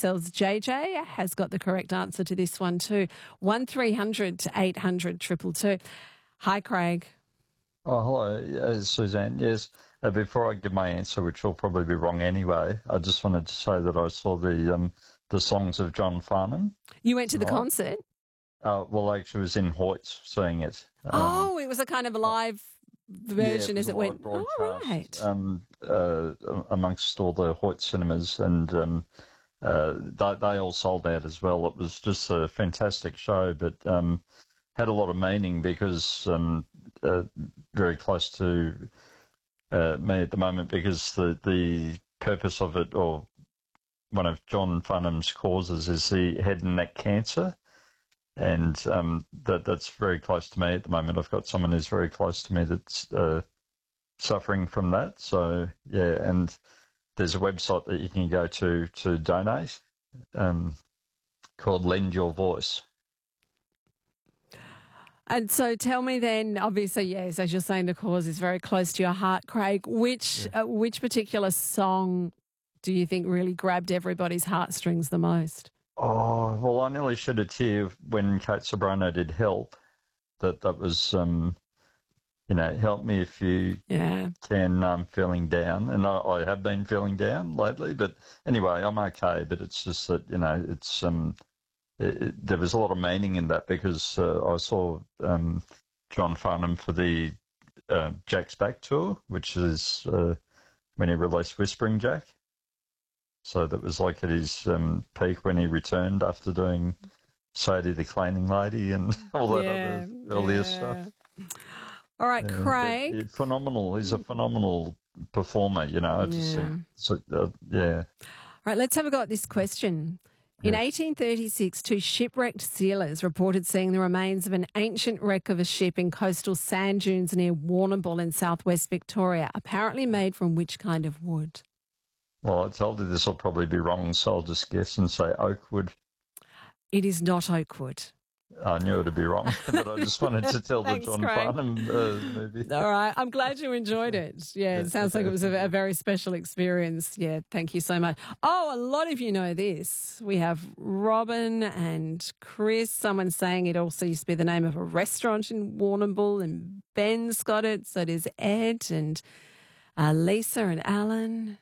ourselves. JJ has got the correct answer to this one too. 1300 800 222. Hi, Craig. Oh, hello, Suzanne. Yes, before I give my answer, which will probably be wrong anyway, I just wanted to say that I saw the songs of John Farnham. You went to the Right. concert? Well, actually, it was in Hoyts seeing it. It was a kind of live version as it went. Oh, right. Amongst all the Hoyt cinemas, and they all sold out as well. It was just a fantastic show, but had a lot of meaning because very close to me at the moment, because the purpose of it, or one of John Farnham's causes, is the head and neck cancer. And that's very close to me at the moment. I've got someone who's very close to me that's suffering from that. So, yeah, and there's a website that you can go to donate called Lend Your Voice. And so tell me then, obviously, yes, as you're saying, the cause is very close to your heart, Craig. Which particular song do you think really grabbed everybody's heartstrings the most? Oh, well, I nearly shed a tear when Kate Sobrano did Help. That was, help me if you can, I'm feeling down. And I have been feeling down lately. But anyway, I'm okay. But it's just that, it's there was a lot of meaning in that, because I saw John Farnham for the Jack's Back tour, which is when he released Whispering Jack. So that was like at his peak when he returned after doing Sadie the Cleaning Lady and all that other earlier stuff. All right, Craig. Phenomenal. He's a phenomenal performer, I just think. So, All right, let's have a go at this question. In 1836, two shipwrecked sealers reported seeing the remains of an ancient wreck of a ship in coastal sand dunes near Warrnambool in southwest Victoria, apparently made from which kind of wood? Well, I told you this will probably be wrong, so I'll just guess and say oak wood. It is not oak wood. I knew it would be wrong, but I just wanted to tell Thanks, the John Craig. Farnham movie. All right. I'm glad you enjoyed it. Yeah, it sounds like it was a very special experience. Yeah, thank you so much. Oh, a lot of you know this. We have Robin and Chris. Someone saying it also used to be the name of a restaurant in Warrnambool, and Ben's got it. So there's Ed and Lisa and Alan,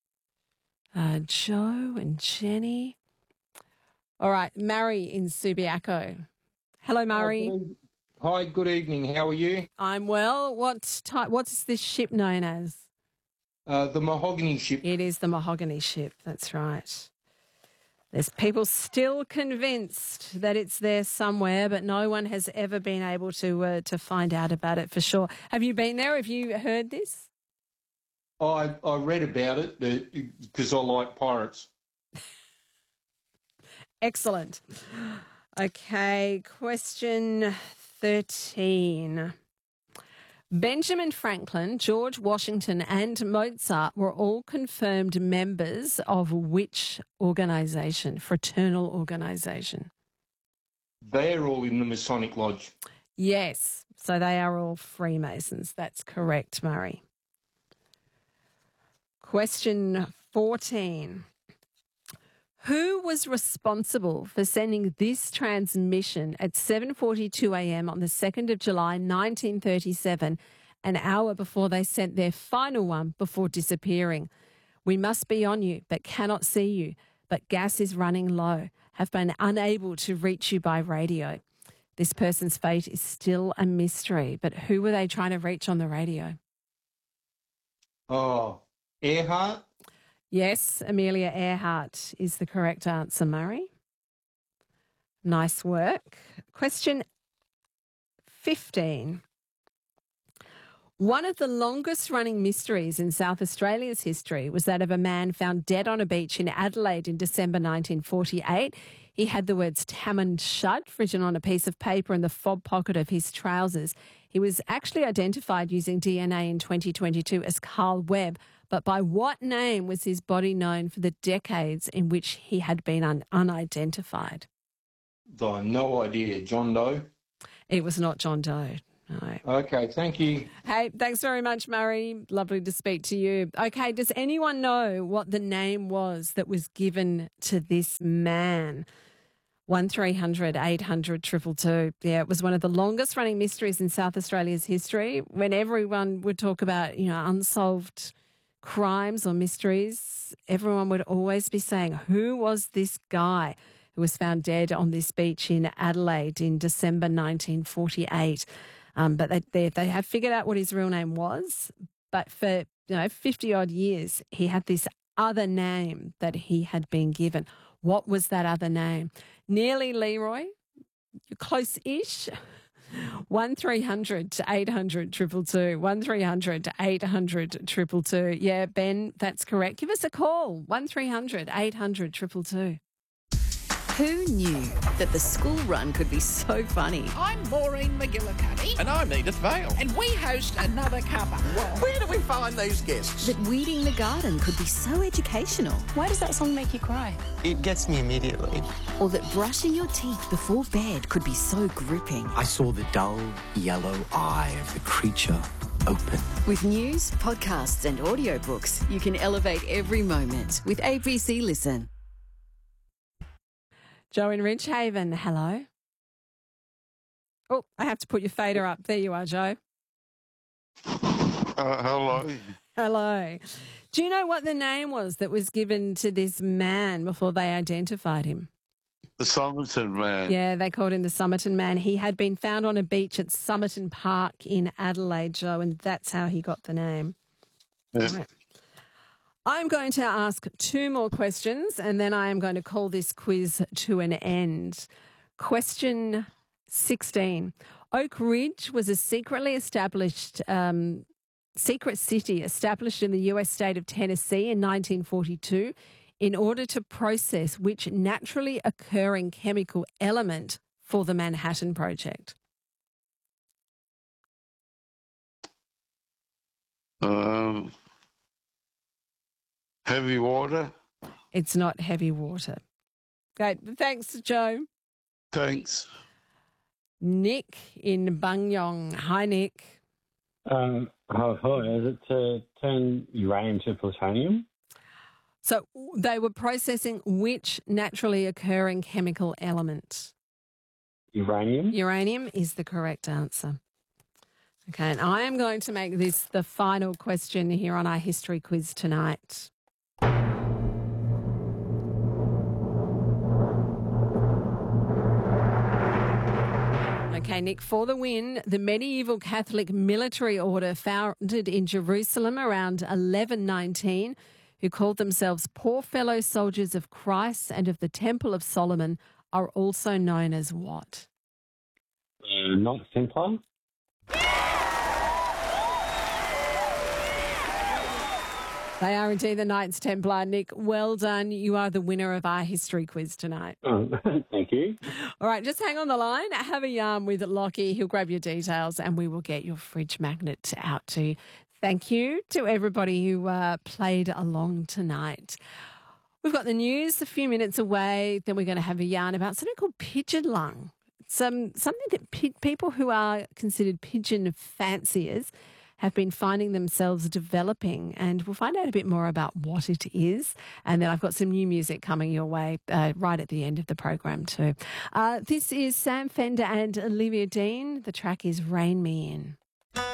Joe and Jenny. All right, Murray in Subiaco. Hello, Murray. Hi, good evening. How are you? I'm well. What's this ship known as? The Mahogany Ship. It is the Mahogany Ship. That's right. There's people still convinced that it's there somewhere, but no one has ever been able to find out about it for sure. Have you been there? Have you heard this? I read about it because I like pirates. Excellent. Okay, question 13. Benjamin Franklin, George Washington and Mozart were all confirmed members of which organisation, fraternal organisation? They're all in the Masonic Lodge. Yes, so they are all Freemasons. That's correct, Murray. Question 14. Who was responsible for sending this transmission at 7:42 a.m. on the 2nd of July, 1937, an hour before they sent their final one before disappearing? We must be on you, but cannot see you. But gas is running low. Have been unable to reach you by radio. This person's fate is still a mystery. But who were they trying to reach on the radio? Oh, Earhart? Yes, Amelia Earhart is the correct answer, Murray. Nice work. Question 15. One of the longest running mysteries in South Australia's history was that of a man found dead on a beach in Adelaide in December 1948. He had the words Tamman Shud written on a piece of paper in the fob pocket of his trousers. He was actually identified using DNA in 2022 as Carl Webb, but by what name was his body known for the decades in which he had been unidentified? No idea. John Doe? It was not John Doe. No. Okay, thank you. Hey, thanks very much, Murray. Lovely to speak to you. Okay, does anyone know what the name was that was given to this man? 1300 800 222. Yeah, it was one of the longest running mysteries in South Australia's history. When everyone would talk about, unsolved crimes or mysteries, everyone would always be saying, who was this guy who was found dead on this beach in Adelaide in December 1948? But they have figured out what his real name was. But for 50 odd years, he had this other name that he had been given. What was that other name? Nearly Leroy, you're close-ish. 1300 800 222. 1300 800 222. Yeah, Ben, that's correct. Give us a call. 1300 800 222. Who knew that the school run could be so funny? I'm Maureen McGillicuddy. And I'm Edith Vale. And we host Another Cuppa. Where do we find these guests? That weeding the garden could be so educational. Why does that song make you cry? It gets me immediately. Or that brushing your teeth before bed could be so gripping. I saw the dull yellow eye of the creature open. With news, podcasts and audiobooks, you can elevate every moment with ABC Listen. Joe in Ridgehaven, hello. Oh, I have to put your fader up. There you are, Joe. Hello. Hello. Do you know what the name was that was given to this man before they identified him? The Somerton Man. Yeah, they called him the Somerton Man. He had been found on a beach at Somerton Park in Adelaide, Joe, and that's how he got the name. Yeah. Right. I'm going to ask 2 more questions and then I am going to call this quiz to an end. Question 16. Oak Ridge was a secret city established in the US state of Tennessee in 1942 in order to process which naturally occurring chemical element for the Manhattan Project? Heavy water. It's not heavy water. Great. Thanks, Joe. Thanks. Nick in Bungyong. Hi, Nick. Hi, is it to turn uranium to plutonium? So they were processing which naturally occurring chemical element? Uranium. Uranium is the correct answer. Okay, and I am going to make this the final question here on our history quiz tonight. Okay, Nick, for the win, the medieval Catholic military order founded in Jerusalem around 1119, who called themselves Poor Fellow Soldiers of Christ and of the Temple of Solomon, are also known as what? Knights Templar. They are indeed the Knights Templar. Nick, well done. You are the winner of our history quiz tonight. Oh, thank you. All right, just hang on the line. Have a yarn with Lockie. He'll grab your details and we will get your fridge magnet out to you. Thank you to everybody who played along tonight. We've got the news a few minutes away. Then we're going to have a yarn about something called pigeon lung. It's something that people who are considered pigeon fanciers have been finding themselves developing, and we'll find out a bit more about what it is. And then I've got some new music coming your way right at the end of the program too. This is Sam Fender and Olivia Dean. The track is Rain Me In.